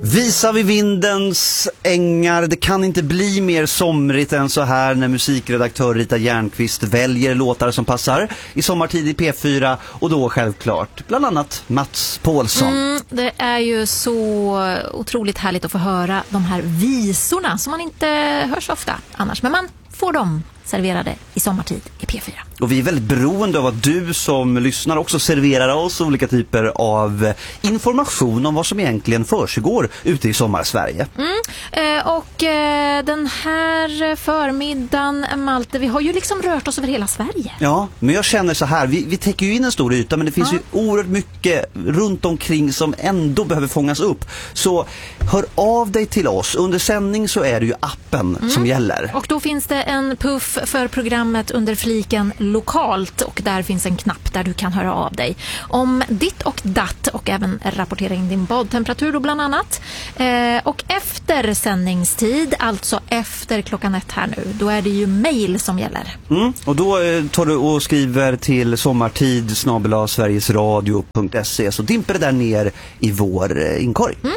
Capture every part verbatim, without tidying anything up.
Visar vi vindens ängar, det kan inte bli mer somrigt än så här när musikredaktör Rita Järnqvist väljer låtar som passar i sommartid i P fyra, och då självklart bland annat Mats Paulsson. Mm, det är ju så otroligt härligt att få höra de här visorna som man inte hör så ofta annars, men man får dem serverade i sommartid i P fyra. Och vi är väldigt beroende av att du som lyssnar också serverar oss olika typer av information om vad som egentligen försiggår ute i sommarsverige. Mm. Eh, och eh, den här förmiddagen, Malte, vi har ju liksom rört oss över hela Sverige. Ja, men jag känner så här, vi, vi täcker ju in en stor yta, men det finns ja. ju oerhört mycket runt omkring som ändå behöver fångas upp. Så hör av dig till oss. Under sändning så är det ju appen mm. som gäller. Och då finns det en puff för programmet under fliken lokalt, och där finns en knapp där du kan höra av dig om ditt och datt, och även rapportera in din badtemperatur då bland annat. Eh, och efter sändningstid, alltså efter klockan ett här nu, då är det ju mejl som gäller. Mm, och då eh, tar du och skriver till sommartid snabel-a sverigesradio punkt se, så dimper det där ner i vår eh, inkorg. Mm.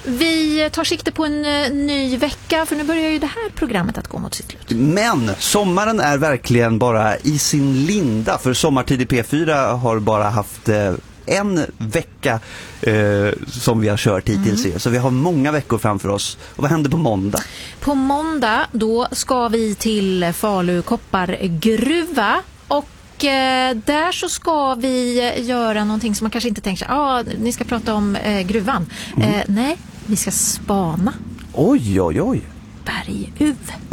Vi tar sikte på en uh, ny vecka, för nu börjar ju det här programmet att gå mot sitt slut. Men sommaren är verkligen bara i sin linda, för sommartid i P fyra har bara haft eh, en vecka eh, som vi har kört hittills. Mm. Så vi har många veckor framför oss. Och vad händer på måndag? På måndag då ska vi till Falu koppargruva, och där så ska vi göra någonting som man kanske inte tänker sig. Ja, ah, ni ska prata om eh, gruvan. Mm. Eh, nej, vi ska spana. Oj, oj, oj. Berguv.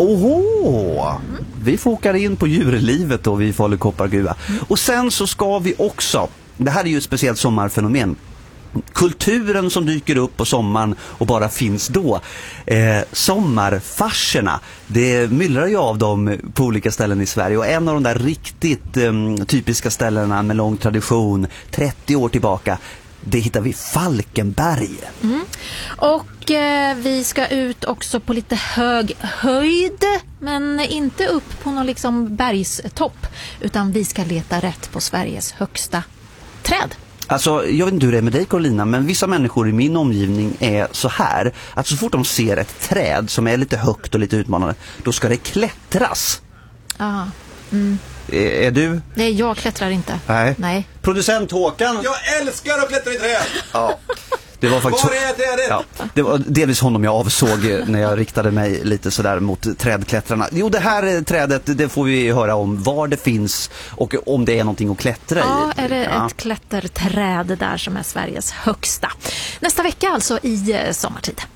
Oho! Mm. Vi fokar in på djurlivet då vid Falu koppargruva. Mm. Och sen så ska vi också, det här är ju ett speciellt sommarfenomen, kulturen som dyker upp på sommaren och bara finns då. Eh, sommarfarserna, det myllrar ju av dem på olika ställen i Sverige, och en av de där riktigt eh, typiska ställena med lång tradition, trettio år tillbaka, det hittar vi Falkenberg. Mm. Och eh, vi ska ut också på lite hög höjd, men inte upp på någon liksom bergstopp, utan vi ska leta rätt på Sveriges högsta träd. Alltså, jag vet inte hur det är med dig, Carolina, men vissa människor i min omgivning är så här, att så fort de ser ett träd som är lite högt och lite utmanande, då ska det klättras. Ja. Mm. Är, är du? Nej, jag klättrar inte. Nej. Nej. Producent Håkan. Jag älskar att klättra i träd. Ja. Det var faktiskt, var är trädet? Ja, det var delvis honom jag avsåg när jag riktade mig lite sådär mot trädklättrarna. Jo, det här trädet, det får vi höra om var det finns och om det är någonting att klättra ja, i. Är det ja. ett klätterträd där som är Sveriges högsta. Nästa vecka alltså i sommartid.